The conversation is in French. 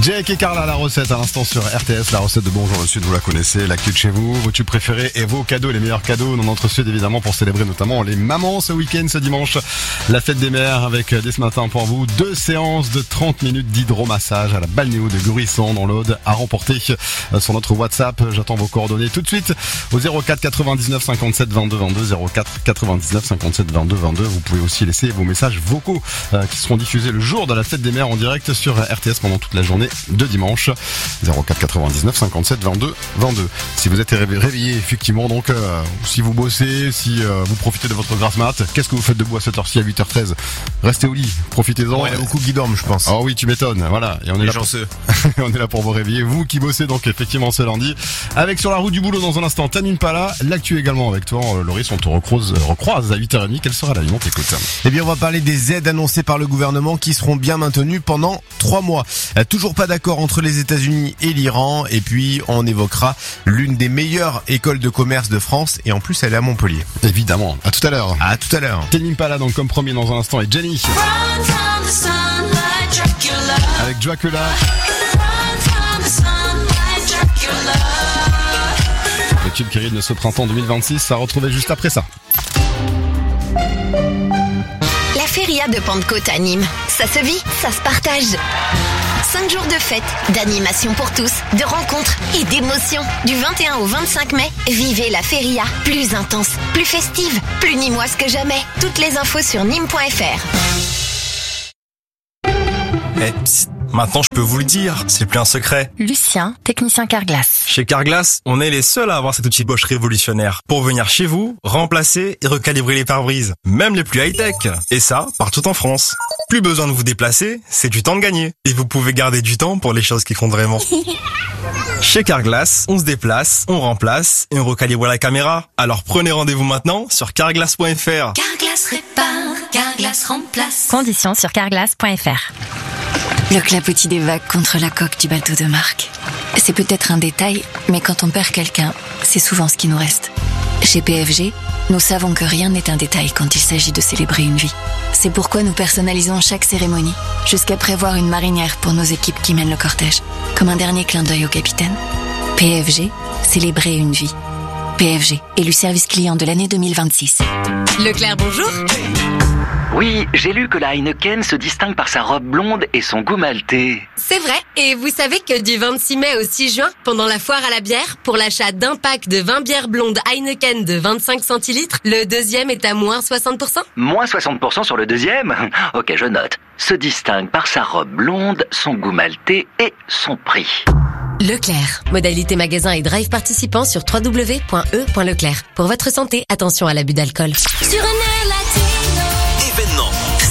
Jake et Carla, la recette à l'instant sur RTS, la recette de Bonjour le Sud, vous la connaissez, l'actu de chez vous, vos tubes préférés et vos cadeaux, les meilleurs cadeaux dans notre Sud évidemment pour célébrer notamment les mamans ce week-end, ce dimanche, la fête des mères avec dès ce matin pour vous 2 séances de 30 minutes d'hydromassage à la balnéo de Gruissan dans l'Aude à remporter sur notre WhatsApp. J'attends vos coordonnées tout de suite au 04 99 57 22 22, 04 99 57 22 22. Vous pouvez aussi laisser vos messages vocaux qui seront diffusés le jour de la fête des mères en direct sur RTS pendant toute la journée de dimanche. 04 99 57 22 22. Si vous êtes réveillé effectivement, donc si vous bossez, si vous profitez de votre grasse mat, qu'est-ce que vous faites debout à cette heure-ci à 8h13? Restez au lit, profitez-en. Ouais, il y a beaucoup qui dorment, je pense. Ah oui, tu m'étonnes. Voilà, et on est là pour on est là pour vous réveiller, vous qui bossez donc effectivement ce lundi. Avec sur la route du boulot dans un instant, Tame Impala, l'actu également avec toi, Loris, on te recroise à 8h30. Quelle sera la vie? On t'écoute. Eh bien, on va parler des aides annoncées par le gouvernement qui seront bien maintenues pendant 3 mois. Toujours pas d'accord entre les États-Unis et l'Iran. Et puis, on évoquera l'une des meilleures écoles de commerce de France. Et en plus, elle est à Montpellier. Évidemment. À tout à l'heure. À tout à l'heure. Tame Impala donc comme promis dans un instant et Jenny. Avec Dracula. Le tube qui rythme ce printemps 2026, ça retrouvait juste après ça. La Feria de Pentecôte à Nîmes, ça se vit, ça se partage. 5 jours de fête, d'animation pour tous, de rencontres et d'émotions. Du 21 au 25 mai, vivez la Feria, plus intense, plus festive, plus nîmoise que jamais. Toutes les infos sur nîmes.fr. Psst, maintenant je peux vous le dire, c'est plus un secret. Lucien, technicien Carglass. Chez Carglass, on est les seuls à avoir cet outil Bosch révolutionnaire pour venir chez vous, remplacer et recalibrer les pare-brises, même les plus high-tech. Et ça, partout en France. Plus besoin de vous déplacer, c'est du temps de gagner. Et vous pouvez garder du temps pour les choses qui comptent vraiment. Chez Carglass, on se déplace, on remplace et on recalibre la caméra. Alors prenez rendez-vous maintenant sur carglass.fr. Carglass répare, Carglass remplace. Conditions sur carglass.fr. Le clapotis des vagues contre la coque du bateau de Marc. C'est peut-être un détail, mais quand on perd quelqu'un, c'est souvent ce qui nous reste. Chez PFG, nous savons que rien n'est un détail quand il s'agit de célébrer une vie. C'est pourquoi nous personnalisons chaque cérémonie, jusqu'à prévoir une marinière pour nos équipes qui mènent le cortège, comme un dernier clin d'œil au capitaine. PFG, célébrer une vie. PFG, élu service client de l'année 2026. Leclerc, bonjour. Oui, j'ai lu que la Heineken se distingue par sa robe blonde et son goût maltais. C'est vrai, et vous savez que du 26 mai au 6 juin, pendant la foire à la bière, pour l'achat d'un pack de 20 bières blondes Heineken de 25 centilitres, le deuxième est à moins 60%. Moins 60% sur le deuxième? Ok, je note. Se distingue par sa robe blonde, son goût maltais et son prix. Leclerc. Modalité magasin et drive participant sur www.e.leclerc. Pour votre santé, attention à l'abus d'alcool. Sur un air latine.